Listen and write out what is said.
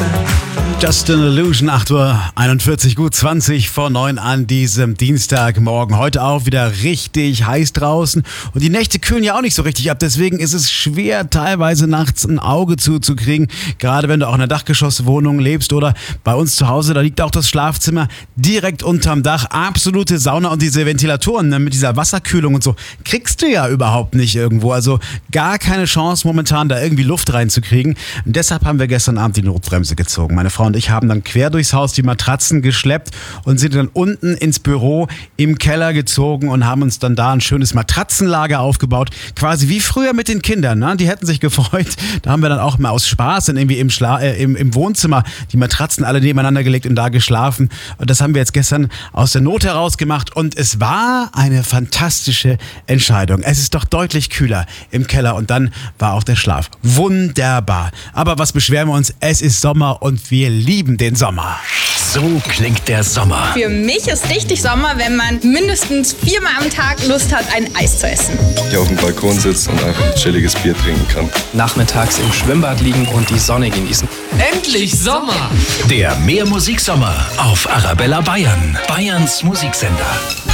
Just an Illusion, 8:41 Uhr, gut 20 vor 9 an diesem Dienstagmorgen. Heute auch wieder richtig heiß draußen und die Nächte kühlen ja auch nicht so richtig ab. Deswegen ist es schwer, teilweise nachts ein Auge zuzukriegen. Gerade wenn du auch in einer Dachgeschosswohnung lebst oder bei uns zu Hause, da liegt auch das Schlafzimmer direkt unterm Dach. Absolute Sauna und diese Ventilatoren mit dieser Wasserkühlung und so kriegst du ja überhaupt nicht irgendwo. Also gar keine Chance momentan, da irgendwie Luft reinzukriegen. Und deshalb haben wir gestern Abend die Notbremse gezogen. Meine Frau und ich haben dann quer durchs Haus die Matratzen geschleppt und sind dann unten ins Büro im Keller gezogen und haben uns dann da ein schönes Matratzenlager aufgebaut. Quasi wie früher mit den Kindern, ne? Die hätten sich gefreut. Da haben wir dann auch mal aus Spaß dann irgendwie im Wohnzimmer die Matratzen alle nebeneinander gelegt und da geschlafen. Und das haben wir jetzt gestern aus der Not heraus gemacht und es war eine fantastische Entscheidung. Es ist doch deutlich kühler im Keller und dann war auch der Schlaf wunderbar. Aber was beschweren wir uns? Es ist Sommer und wir lieben den Sommer. So klingt der Sommer. Für mich ist richtig Sommer, wenn man mindestens 4-mal am Tag Lust hat, ein Eis zu essen. Hier auf dem Balkon sitzt und einfach ein chilliges Bier trinken kann. Nachmittags im Schwimmbad liegen und die Sonne genießen. Endlich Sommer! Der Mehrmusiksommer auf Arabella Bayern. Bayerns Musiksender.